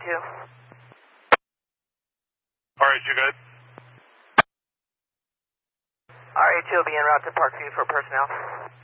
RA2. RA2, good. RA2 will be en route to Parkview for personnel.